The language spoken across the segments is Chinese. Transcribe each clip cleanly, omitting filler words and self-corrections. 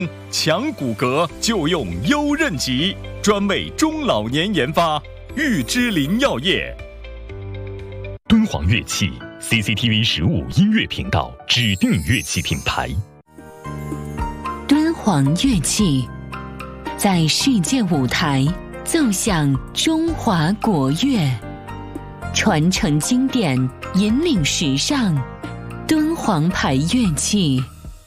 强骨骼就用优韧极，专为中老年研发，玉芝林药业。 敦煌乐器 CCTV 15音乐频道指定乐器品牌。 敦煌乐器在世界舞台奏响中华国乐，传承经典，引领时尚。敦煌牌乐器。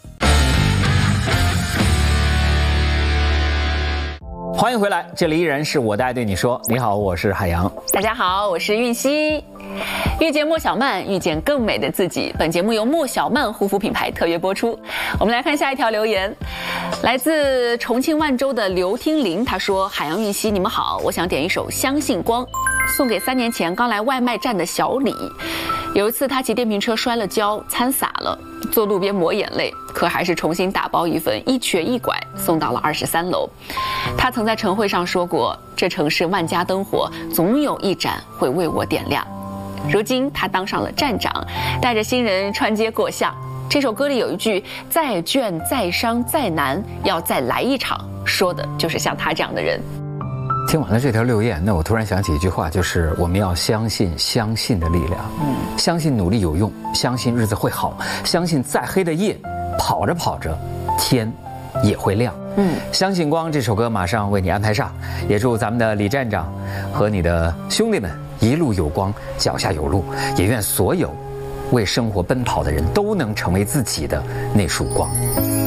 欢迎回来，这里依然是我的爱对你说。你好，我是海洋。 大家好，我是韵熙。遇见莫小曼，遇见更美的自己。本节目由莫小曼护肤品牌特约播出。我们来看下一条留言，来自重庆万州的刘听林，他说：海洋、韵熙，你们好，我想点一首《相信光》，送给3年前刚来外卖站的小李。有一次他骑电瓶车摔了跤，餐洒了，坐路边抹眼泪，可还是重新打包一份，一瘸一拐送到了23楼。他曾在晨会上说过，这城市万家灯火，总有一盏会为我点亮。如今他当上了站长，带着新人穿街过巷。这首歌里有一句再倦再伤再难要再来一场，说的就是像他这样的人。 听完了这条留言，那我突然想起一句话，就是我们要相信相信的力量。相信努力有用，相信日子会好，相信再黑的夜跑着跑着天也会亮。相信光这首歌马上为你安排上，也祝咱们的李站长和你的兄弟们一路有光，脚下有路，也愿所有为生活奔跑的人都能成为自己的那束光。